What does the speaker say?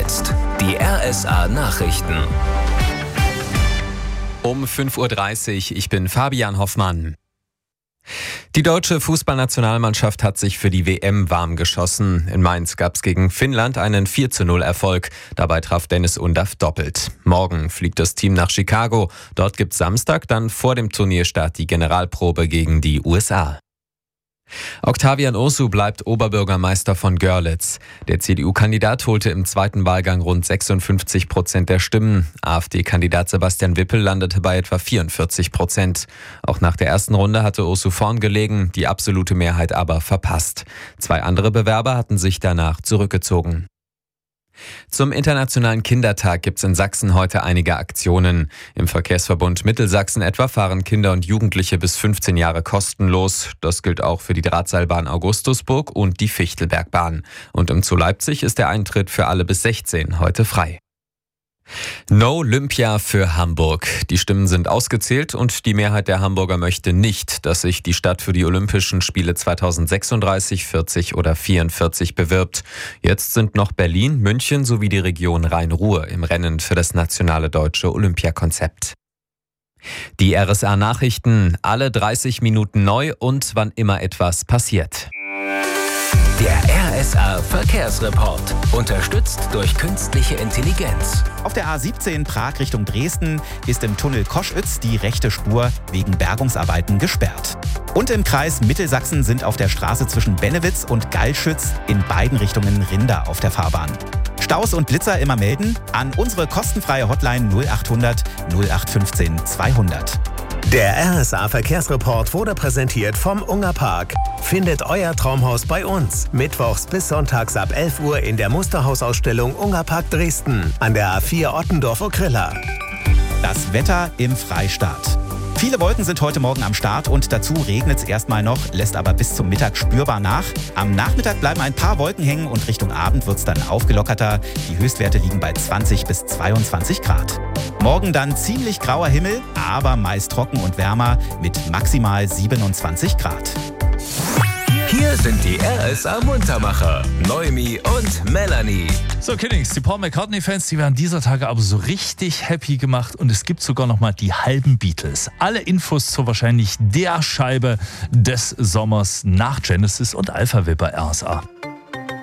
jetzt die RSA Nachrichten. Um 5:30 Uhr, ich bin Fabian Hoffmann. Die deutsche Fußballnationalmannschaft hat sich für die WM warm geschossen. In Mainz gab es gegen Finnland einen 4:0-Erfolg. Dabei traf Dennis Undaff doppelt. Morgen fliegt das Team nach Chicago. Dort gibt es Samstag dann vor dem Turnierstart die Generalprobe gegen die USA. Octavian Ursu bleibt Oberbürgermeister von Görlitz. Der CDU-Kandidat holte im zweiten Wahlgang rund 56% der Stimmen. AfD-Kandidat Sebastian Wippel landete bei etwa 44%. Auch nach der ersten Runde hatte Ursu vorn gelegen, die absolute Mehrheit aber verpasst. 2 andere Bewerber hatten sich danach zurückgezogen. Zum Internationalen Kindertag gibt es in Sachsen heute einige Aktionen. Im Verkehrsverbund Mittelsachsen etwa fahren Kinder und Jugendliche bis 15 Jahre kostenlos. Das gilt auch für die Drahtseilbahn Augustusburg und die Fichtelbergbahn. Und im Zoo Leipzig ist der Eintritt für alle bis 16 heute frei. No Olympia für Hamburg. Die Stimmen sind ausgezählt und die Mehrheit der Hamburger möchte nicht, dass sich die Stadt für die Olympischen Spiele 2036, 40 oder 44 bewirbt. Jetzt sind noch Berlin, München sowie die Region Rhein-Ruhr im Rennen für das nationale deutsche Olympiakonzept. Die RSA Nachrichten, alle 30 Minuten neu und wann immer etwas passiert. Der RSA Verkehrsreport, unterstützt durch künstliche Intelligenz. Auf der A17 Prag Richtung Dresden ist im Tunnel Koschütz die rechte Spur wegen Bergungsarbeiten gesperrt. Und im Kreis Mittelsachsen sind auf der Straße zwischen Bennewitz und Gallschütz in beiden Richtungen Rinder auf der Fahrbahn. Staus und Blitzer immer melden an unsere kostenfreie Hotline 0800 0815 200. Der RSA Verkehrsreport wurde präsentiert vom Ungerpark. Findet euer Traumhaus bei uns. Mittwochs bis sonntags ab 11 Uhr in der Musterhausausstellung Ungerpark Dresden an der A4 Ottendorf-Okrilla. Das Wetter im Freistaat. Viele Wolken sind heute Morgen am Start und dazu regnet es erstmal noch, lässt aber bis zum Mittag spürbar nach. Am Nachmittag bleiben ein paar Wolken hängen und Richtung Abend wird es dann aufgelockerter. Die Höchstwerte liegen bei 20 bis 22 Grad. Morgen dann ziemlich grauer Himmel, aber meist trocken und wärmer mit maximal 27 Grad. Hier sind die RSA Muntermacher, Noemi und Melanie. So, Kiddies, die Paul McCartney-Fans, die werden dieser Tage aber so richtig happy gemacht und es gibt sogar noch mal die halben Beatles. Alle Infos zur wahrscheinlich der Scheibe des Sommers nach Genesis und Alpha Viper RSA.